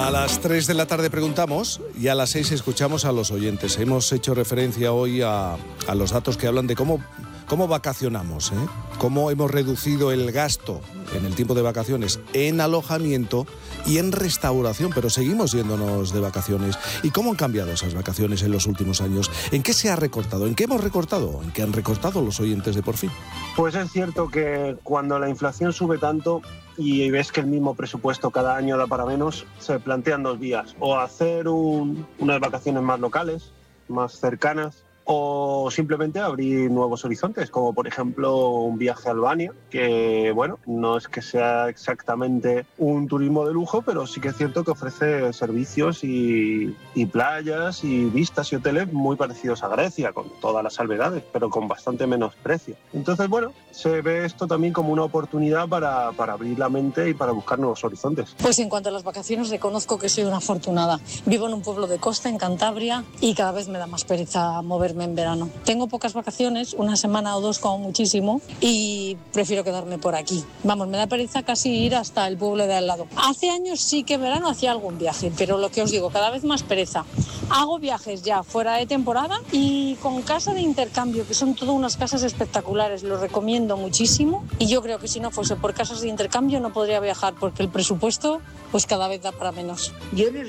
A las 3 de la tarde preguntamos y a las 6 escuchamos a los oyentes. Hemos hecho referencia hoy a los datos que hablan de cómo vacacionamos, cómo hemos reducido el gasto en el tiempo de vacaciones en alojamiento y en restauración, pero seguimos yéndonos de vacaciones. ¿Y cómo han cambiado esas vacaciones en los últimos años? ¿En qué se ha recortado? ¿En qué hemos recortado? ¿En qué han recortado los oyentes de Por Fin? Pues es cierto que cuando la inflación sube tanto y ves que el mismo presupuesto cada año da para menos, se plantean dos vías: o hacer unas vacaciones más locales, más cercanas, o simplemente abrir nuevos horizontes, como por ejemplo un viaje a Albania, que bueno, no es que sea exactamente un turismo de lujo, pero sí que es cierto que ofrece servicios y playas y vistas y hoteles muy parecidos a Grecia, con todas las salvedades, pero con bastante menos precio. Entonces bueno, se ve esto también como una oportunidad para abrir la mente y para buscar nuevos horizontes. Pues en cuanto a las vacaciones, reconozco que soy una afortunada. Vivo en un pueblo de costa, en Cantabria, y cada vez me da más pereza moverme en verano. Tengo pocas vacaciones, una semana o dos como muchísimo, y prefiero quedarme por aquí. Vamos, me da pereza casi ir hasta el pueblo de al lado. Hace años sí que en verano hacía algún viaje, pero lo que os digo, cada vez más pereza. Hago viajes ya fuera de temporada y con casa de intercambio, que son todas unas casas espectaculares, lo recomiendo muchísimo, y yo creo que si no fuese por casas de intercambio no podría viajar, porque el presupuesto pues cada vez da para menos. Yo no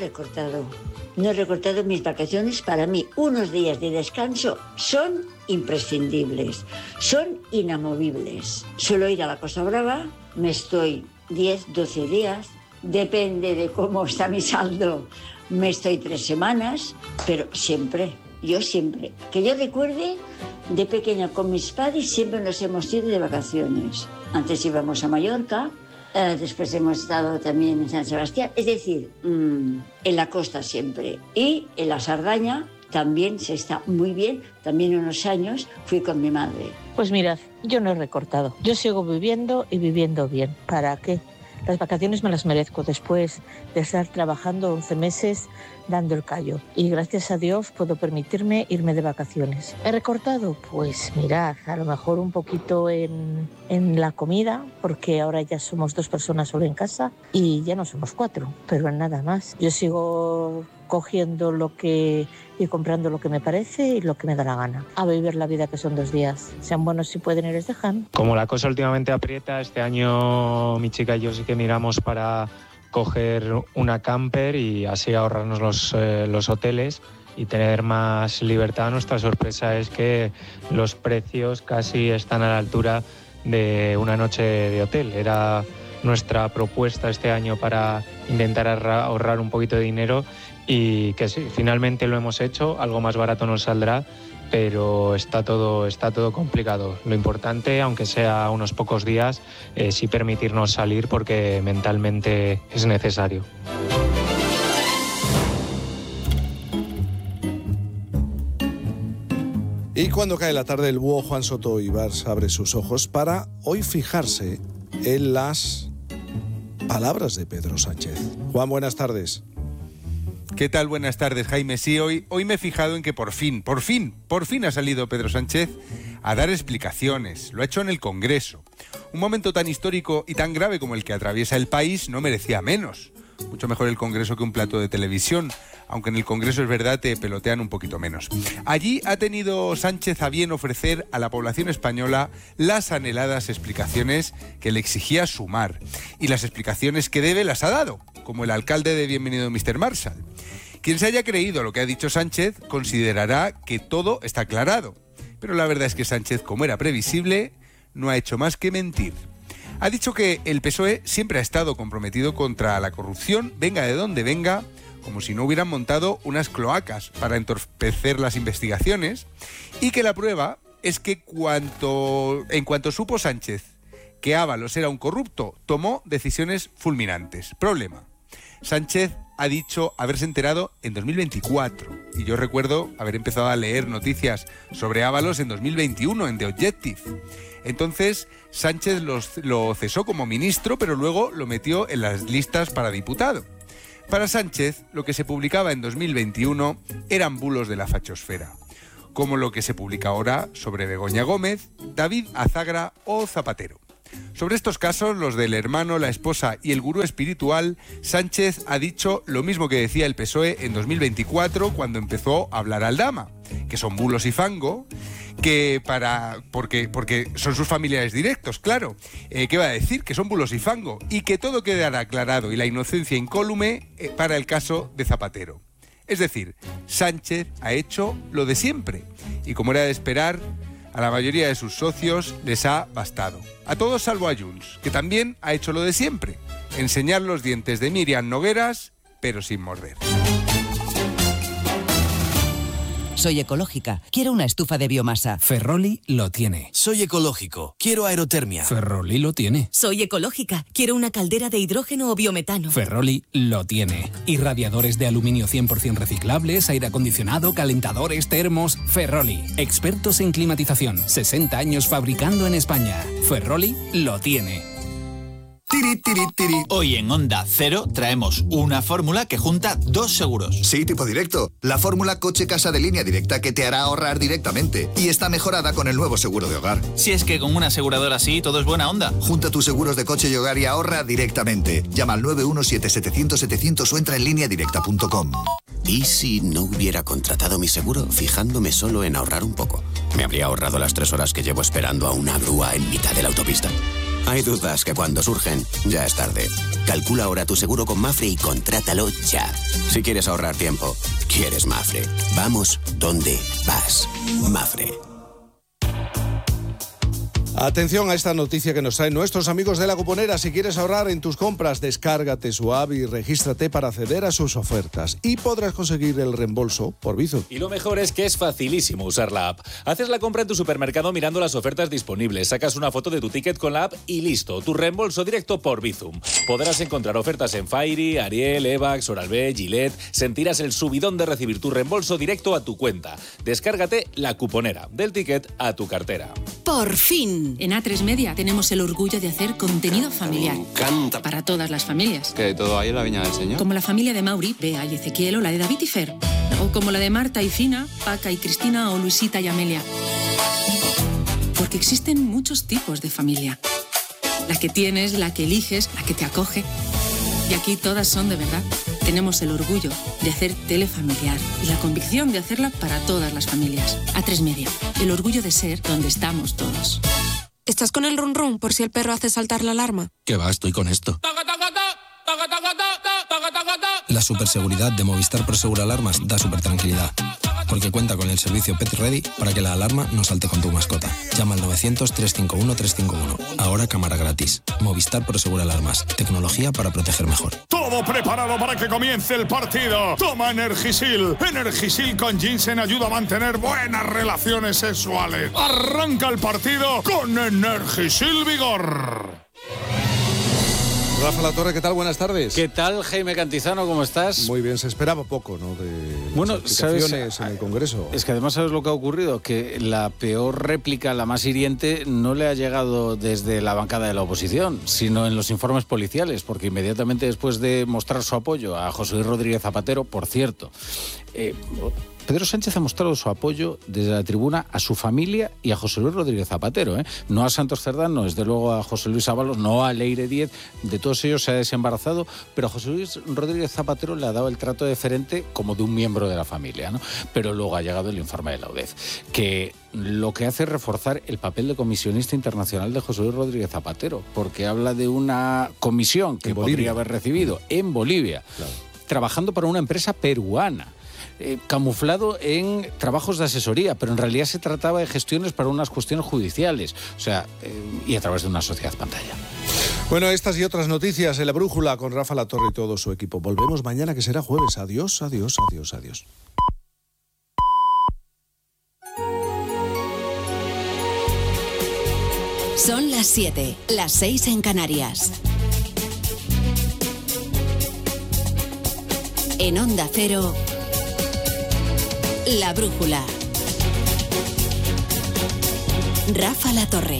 he recortado mis vacaciones. Para mí unos días de descanso son imprescindibles, son inamovibles. Suelo ir a la Costa Brava, me estoy 10, 12 días, depende de cómo está mi saldo, me estoy 3 semanas, pero siempre, que yo recuerde, de pequeña con mis padres siempre nos hemos ido de vacaciones. Antes íbamos a Mallorca, después hemos estado también en San Sebastián, es decir, en la costa siempre. Y en la Sardaña también se está muy bien, también unos años fui con mi madre. Pues mirad, yo no he recortado, yo sigo viviendo y viviendo bien. ¿Para qué? Las vacaciones me las merezco después de estar trabajando 11 meses dando el callo. Y gracias a Dios puedo permitirme irme de vacaciones. ¿He recortado? Pues mirad, a lo mejor un poquito en la comida, porque ahora ya somos 2 personas solo en casa y ya no somos 4, pero en nada más. Yo sigo cogiendo y comprando lo que me parece y lo que me da la gana. A vivir la vida, que son 2 días. Sean buenos si pueden y les dejan. Como la cosa últimamente aprieta, este año mi chica y yo sí que miramos para coger una camper y así ahorrarnos los hoteles y tener más libertad. Nuestra sorpresa es que los precios casi están a la altura de una noche de hotel. Era nuestra propuesta este año para intentar ahorrar un poquito de dinero y que sí, finalmente lo hemos hecho. Algo más barato nos saldrá, pero está todo complicado. Lo importante, aunque sea unos pocos días, sí permitirnos salir, porque mentalmente es necesario. Y cuando cae la tarde, el búho Juan Soto Ibars abre sus ojos para hoy fijarse en las palabras de Pedro Sánchez. Juan, buenas tardes. ¿Qué tal? Buenas tardes, Jaime. Sí, hoy me he fijado en que por fin ha salido Pedro Sánchez a dar explicaciones. Lo ha hecho en el Congreso. Un momento tan histórico y tan grave como el que atraviesa el país no merecía menos. Mucho mejor el Congreso que un plato de televisión, aunque en el Congreso es verdad te pelotean un poquito menos. Allí ha tenido Sánchez a bien ofrecer a la población española las anheladas explicaciones que le exigía Sumar. Y las explicaciones que debe las ha dado, como el alcalde de Bienvenido Mr. Marshall. Quien se haya creído lo que ha dicho Sánchez considerará que todo está aclarado. Pero la verdad es que Sánchez, como era previsible, no ha hecho más que mentir. Ha dicho que el PSOE siempre ha estado comprometido contra la corrupción, venga de donde venga, como si no hubieran montado unas cloacas para entorpecer las investigaciones, y que la prueba es que en cuanto supo Sánchez que Ábalos era un corrupto, tomó decisiones fulminantes. Problema: Sánchez ha dicho haberse enterado en 2024, y yo recuerdo haber empezado a leer noticias sobre Ábalos en 2021 en The Objective. Entonces Sánchez lo cesó como ministro, pero luego lo metió en las listas para diputado. Para Sánchez, lo que se publicaba en 2021 eran bulos de la fachosfera, como lo que se publica ahora sobre Begoña Gómez, David Azagra o Zapatero. Sobre estos casos, los del hermano, la esposa y el gurú espiritual, Sánchez ha dicho lo mismo que decía el PSOE en 2024 cuando empezó a hablar al Dama, que son bulos y fango, porque son sus familiares directos, claro. ¿Qué va a decir? Que son bulos y fango y que todo quedará aclarado y la inocencia incólume para el caso de Zapatero. Es decir, Sánchez ha hecho lo de siempre y, como era de esperar, a la mayoría de sus socios les ha bastado. A todos salvo a Junts, que también ha hecho lo de siempre, enseñar los dientes de Míriam Nogueras, pero sin morder. Soy ecológica. Quiero una estufa de biomasa. Ferroli lo tiene. Soy ecológico. Quiero aerotermia. Ferroli lo tiene. Soy ecológica. Quiero una caldera de hidrógeno o biometano. Ferroli lo tiene. Irradiadores de aluminio 100% reciclables, aire acondicionado, calentadores, termos. Ferroli. Expertos en climatización. 60 años fabricando en España. Ferroli lo tiene. Tiri, tiri, tiri. Hoy en Onda Cero traemos una fórmula que junta dos seguros. Sí, tipo directo. La fórmula coche-casa de línea directa que te hará ahorrar directamente. Y está mejorada con el nuevo seguro de hogar. Si es que con una aseguradora así todo es buena onda. Junta tus seguros de coche y hogar y ahorra directamente. Llama al 917-700-700 o entra en lineadirecta.com. ¿Y si no hubiera contratado mi seguro fijándome solo en ahorrar un poco? ¿Me habría ahorrado las 3 horas que llevo esperando a una grúa en mitad de la autopista? Hay dudas que cuando surgen ya es tarde. Calcula ahora tu seguro con Mapfre y contrátalo ya. Si quieres ahorrar tiempo, quieres Mapfre. Vamos donde vas. Mapfre. Atención a esta noticia que nos traen nuestros amigos de La Cuponera. Si quieres ahorrar en tus compras, descárgate su app y regístrate para acceder a sus ofertas. Y podrás conseguir el reembolso por Bizum. Y lo mejor es que es facilísimo usar la app. Haces la compra en tu supermercado mirando las ofertas disponibles, sacas una foto de tu ticket con la app y listo, tu reembolso directo por Bizum. Podrás encontrar ofertas en Fairy, Ariel, Evax, Oral-B, Gillette. Sentirás el subidón de recibir tu reembolso directo a tu cuenta. Descárgate La Cuponera, del ticket a tu cartera. ¡Por fin! En A3 Media tenemos el orgullo de hacer contenido familiar. Me encanta. Para todas las familias. ¿Que hay todo ahí en la Viña del Señor? Como la familia de Mauri, Bea y Ezequiel, o la de David y Fer. O como la de Marta y Fina, Paca y Cristina, o Luisita y Amelia. Porque existen muchos tipos de familia. La que tienes, la que eliges, la que te acoge. Y aquí todas son de verdad. Tenemos el orgullo de hacer tele familiar y la convicción de hacerla para todas las familias. A3 Media, el orgullo de ser donde estamos todos. ¿Estás con el run run por si el perro hace saltar la alarma? ¿Qué va? Estoy con esto. La superseguridad de Movistar Prosegur Alarmas da súper tranquilidad. Porque cuenta con el servicio Pet Ready para que la alarma no salte con tu mascota. Llama al 900-351-351. Ahora cámara gratis. Movistar Prosegur Alarmas. Tecnología para proteger mejor. Todo preparado para que comience el partido. Toma Energisil. Energisil con ginseng ayuda a mantener buenas relaciones sexuales. Arranca el partido con Energisil Vigor. Rafa Latorre, ¿qué tal? Buenas tardes. ¿Qué tal, Jaime Cantizano? ¿Cómo estás? Muy bien, se esperaba poco, ¿no? De las explicaciones en el Congreso. Es que además sabes lo que ha ocurrido, que la peor réplica, la más hiriente, no le ha llegado desde la bancada de la oposición, sino en los informes policiales, porque inmediatamente después de mostrar su apoyo a José Luis Rodríguez Zapatero, por cierto, Pedro Sánchez ha mostrado su apoyo desde la tribuna a su familia y a José Luis Rodríguez Zapatero, no a Santos Cerdán, no, desde luego a José Luis Ábalos, no a Leire Díez, de todos ellos se ha desembarazado, pero a José Luis Rodríguez Zapatero le ha dado el trato deferente como de un miembro de la familia, ¿no? Pero luego ha llegado el informe de la UDEF, que lo que hace es reforzar el papel de comisionista internacional de José Luis Rodríguez Zapatero, porque habla de una comisión que podría haber recibido en Bolivia, claro, trabajando para una empresa peruana. Camuflado en trabajos de asesoría, pero en realidad se trataba de gestiones para unas cuestiones judiciales, o sea, y a través de una sociedad pantalla. Bueno, estas y otras noticias en La Brújula con Rafa Latorre y todo su equipo. Volvemos mañana, que será jueves. Adiós, adiós, adiós, adiós. Son las 7, las 6 en Canarias. En Onda Cero, La Brújula. Rafa Latorre.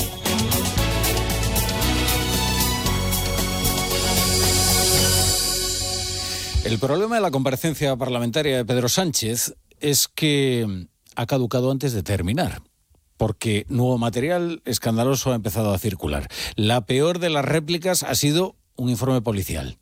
El problema de la comparecencia parlamentaria de Pedro Sánchez es que ha caducado antes de terminar. porque nuevo material escandaloso ha empezado a circular. La peor de las réplicas ha sido un informe policial.